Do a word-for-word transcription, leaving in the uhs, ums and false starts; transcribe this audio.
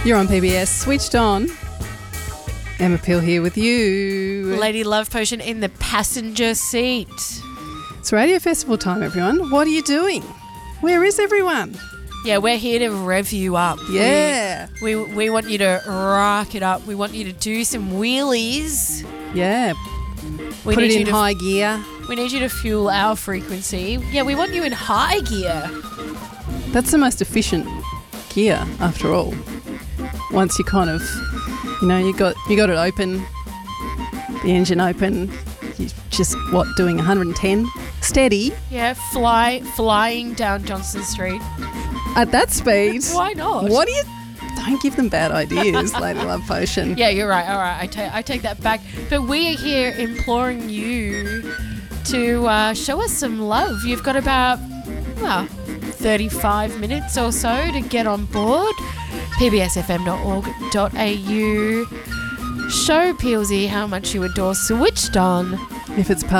You're on P B S, switched on. Emma Peel here with you. Lady Love Potion in the passenger seat. It's Radio Festival time, everyone. What are you doing? Where is everyone? Yeah, we're here to rev you up. Yeah. We, we, we want you to rock it up. We want you to do some wheelies. Yeah. We Put need it you in to, high gear. We need you to fuel our frequency. Yeah, we want you in high gear. That's the most efficient gear, after all. Once you kind of, you know, you got you got it open, the engine open, you just, what, doing one hundred ten? Steady. Yeah, fly flying down Johnston Street. At that speed. Why not? What do you... Don't give them bad ideas, Lady Love Potion. Yeah, you're right. All right, I take I take that back. But we are here imploring you to uh, show us some love. You've got about, well, thirty-five minutes or so to get on board. p b s f m dot org dot a u. Show P L Z how much you adore Switched On. If it's part